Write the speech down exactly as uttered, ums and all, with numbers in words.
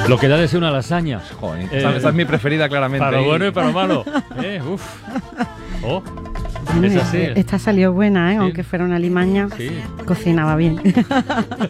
Lo que da de ser una lasaña. Joder, Eh, esa, esa es mi preferida claramente. Para lo Y- bueno y para lo malo. Eh, uf. Oh, Bueno, es así. Esta salió buena, ¿eh? Sí. Aunque fuera una limaña, Sí. cocinaba bien.